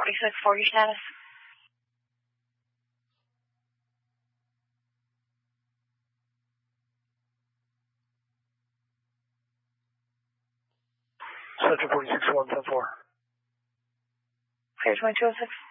46-4, your status? Central 46-1, 10-4. Clear 2206.